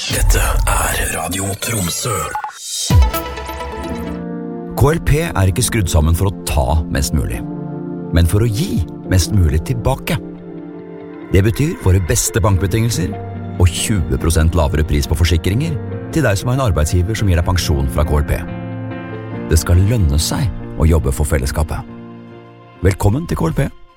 Dette Radio Tromsø. KLP ikke skrudd sammen for å ta mest mulig, men for å gi mest mulig tilbake. Det betyr våre beste bankbetingelser og 20% lavere pris på forsikringer til deg som en arbeidsgiver som gir deg pensjon fra KLP. Det skal lønne seg å jobbe for fellesskapet. Velkommen til KLP.